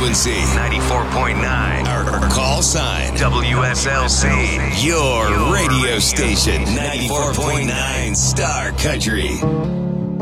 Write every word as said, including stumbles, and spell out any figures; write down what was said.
frequency ninety-four point nine. Our, our call sign W S L C. Your radio station ninety-four point nine Star Country.